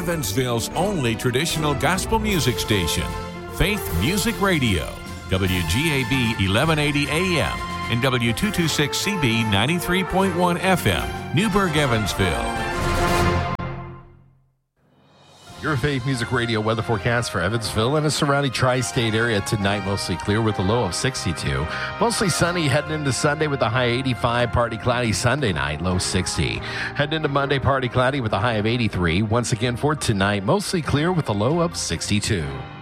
Evansville's only traditional gospel music station, Faith Music Radio, WGAB 1180 AM and W226CB 93.1 FM, Newburgh, Evansville. Your Faith Music Radio weather forecast for Evansville and a surrounding tri-state area tonight. Mostly clear with a low of 62. Mostly sunny heading into Sunday with a high 85. Partly cloudy Sunday night, low 60. Heading into Monday, partly cloudy with a high of 83. Once again for tonight, mostly clear with a low of 62.